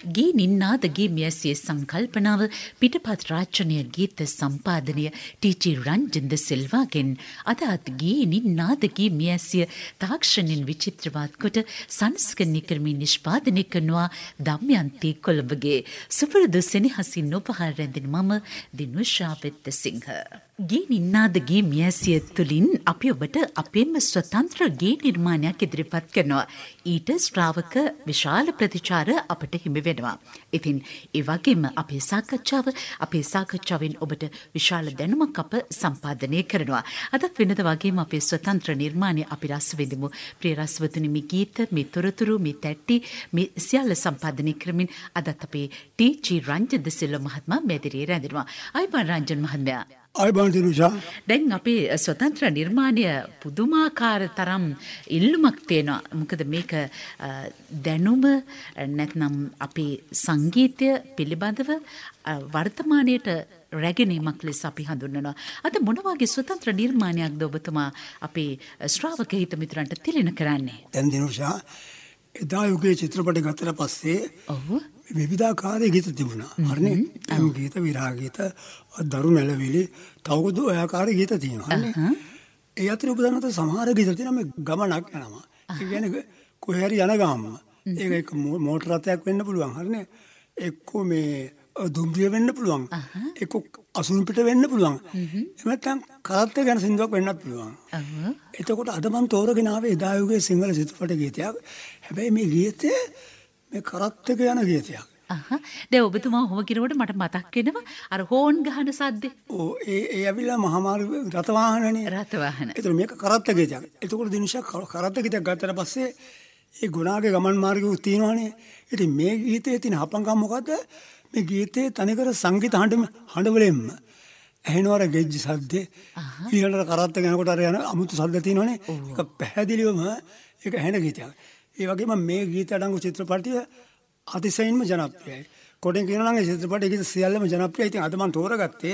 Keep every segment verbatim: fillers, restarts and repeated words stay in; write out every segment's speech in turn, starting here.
ගේ නින්නාදගේ මෙයසිය සංකල්පනාව පිටපත් රාජ්‍යනය ගීත සම්පාදනය ටීචී රංජන්ද සිල්වාගෙන් අදත් ගේ නින්නාදගේ මෙයසිය තාක්ෂණයෙන් විචිත්‍රවත් කොට සංස්කරණය කරමින් නිෂ්පාදනය කරනවා දම්යන්ති කොළඹගේ සුපුරුදු සෙනෙහසින් උපහාර රැඳෙන මම දිනුෂා වෙත්තසිංහ. ගේ නින්නාදගේ මෙයසිය තුළින් අපි ඔබට අපේම ස්වතන්ත්‍ර ගේ නිර්මාණයක් ඉදිරිපත් කරනවා. ඊට ශ්‍රාවක විශාල ප්‍රතිචාර අපට හිමි වෙනවා. ඉතින් ඒ වගේම අපේ සාකච්ඡාව අපේ සාකච්ඡාවෙන් ඔබට විශාල දැනුමක් අප සම්පාදනය කරනවා. අදත් වෙනද වගේම අපේ ස්වතන්ත්‍ර නිර්මාණය අපි රස විඳිමු. ප්‍රිය රසවතුනි, මේ ගීත, මේ තොරතුරු, මේ තැටි, මේ සියල්ල සම්පාදනය කරමින් අදත් අපේ ටීචී රංජන් ද සිල්වා මහත්මයා මෙදිරියේ රැඳෙනවා. අයිබෝන් රංජන් මහත්මයා. අයිබෝන් දිනුෂා. දැන් අපේ ස්වතන්ත්‍ර නිර්මාණය පුදුමාකාර තරම් ඉල්ලුමක් තියෙනවා. මොකද මේක දැනුම නැත්නම් අපේ සංගීතය පිළිබඳව වර්තමානයට රැගෙනීමක් ලෙස අපි හඳුන්වනවා. අද මොන වගේ ස්වතන්ත්‍ර නිර්මාණයක්ද ඔබතුමා අපේ ශ්‍රාවක හිත මිතුරන්ට තිළින කරන්නේ? දැන් දිනුෂා, එදා යුගයේ චිත්‍රපට ගත්තට පස්සේ ඔව් විවිධාකාරයේ ගීත තිබුණා. හරිනේ? එම් ගීත, විරහ ගීත, දරු නැලවිලි, තවකුදු ඔය ආකාරයේ ගීත තියෙනවා. හරිනේ? ඒ අතර ඔබ දන්නවද සමහර ගීත තියෙනවා මේ ගමනක් යනවා. ඒ කියන්නේ කොහේ හරි යන ගාම. ඒක එක්ක මෝටර රථයක් වෙන්න පුළුවන්. හරිනේ? එක්ක මේ දුම්රිය වෙන්න පුළුවන්. එක්ක අසුන් පිට වෙන්න පුළුවන්. එහෙම නැත්නම් කරත්ත ගැන සින්දුවක් වෙන්නත් පුළුවන්. එතකොට අද මම තෝරගෙන ආවේ එදා යුගයේ සිංහල චිත්‍රපට ගීතයක්. හැබැයි මේ ගීතය මේ කරත්තක යන ගීතයක්. අහහ. දැන් ඔබතුමා ඔහොම කිරුවට මට මතක් වෙනවා අර හෝන් ගහන සද්දේ. ඕ ඒ ඒ ඇවිල්ලා මහමාර්ග රථ වාහනනේ. රථ වාහන. ඒතර මේක කරත්ත ගීතයක්. එතකොට දිනුෂා කරත්ත ගීතයක් ගත්තට පස්සේ ඒ ගුණාගේ ගමන් මාර්ගය තියෙනවනේ. ඉතින් මේ ගීතයේ තියෙන හපංකම් මොකද්ද? මේ ගීතයේ තනිකර සංගීත හඬ හඬ වලින්ම ඇහෙනවර ගෙජ්ජ සද්දේ. ඊළඟට කරත්ත යනකොට අර යන අමුතු සද්ද තියෙනවනේ. ඒක පැහැදිලිවම ඒක ඇහෙන ගීතයක්. ඒ වගේම මේ ගීත අඩංගු චිත්‍රපටය අතිශයින්ම ජනප්‍රියයි. කොටින් කියනවා නම් ඒ චිත්‍රපටයේ ගීත සියල්ලම ජනප්‍රියයි. ඉතින් අද මම තෝරගත්තේ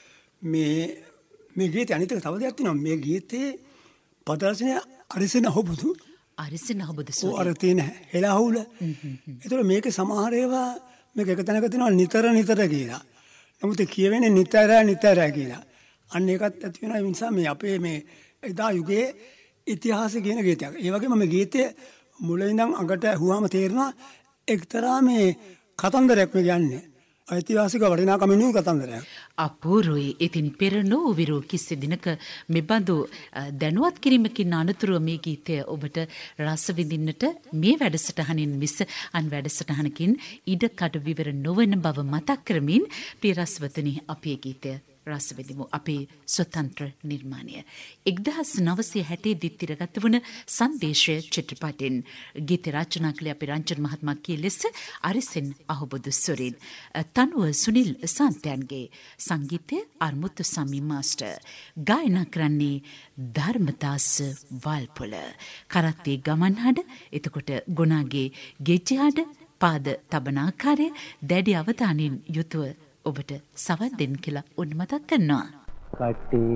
මේ මේ ගීතය. අනිත් එක තව දෙයක් තියෙනවා. මේ ගීතේ පද රචනය අරිසෙන අහබුදු. අරිසෙන අහබුදු සෝ. අර තියෙන හෙළහුල. ඒතර මේකේ සමහර ඒවා මේක එක තැනක තියෙනවා නිතර නිතර කියලා. නමුත් ඒ කියවෙන්නේ නිතර නිතර කියලා. අන්න ඒකත් ඇති වෙනවා. ඒ නිසා මේ අපේ මේ එදා යුගයේ ඉතිහාසය කියන ගීතයක්. ඒ වගේම මේ ගීතයේ මුල ඉඳන් අගට ඇහුවාම තේරෙනවා එක්තරා මේ කතන්දරයක් මේ කියන්නේ. ඓතිහාසික වටිනාකමින් යුතු කතන්දරයක්. අපූර්වයි. ඉතින් පෙර නොවිරු කිසි දිනක මෙබඳු දැනුවත් කිරීමකින් අනතුරුව මේ ගීතය ඔබට රස විඳින්නට මේ වැඩසටහනින් මිස අන් වැඩසටහනකින් ඉඩ කඩ විවර නොවන බව මතක් කරමින් ප්‍රිය රසවතුනි, අපේ ගීතය රස විඳිමු. අපේ ස්වතන්ත්‍ර නිර්මාණය එක්දහස් නවසිය හැටේ දී තිරගත වුණ සංදේශය චිත්‍රපටයෙන් ගීත රචනා කළේ අපේ රංජන් මහත්මයා කී ලෙස අරිසෙන් අහබුදු සොරින්. තනුව සුනිල් සාන්තයන්ගේ, සංගීතය අර්මුතු සමි මාස්ටර්, ගායනා කරන්නේ ධර්මදාස වල්පොල, කරත්තේ ගමන් හඬ, එතකොට ගුණාගේ ගෙජ්ජි හඬ, පාද තබන ආකාරය දැඩි අවධානයෙන් යුතුව ඔබට සවන් දෙන්න කියලා උන් මතක් කරනවා.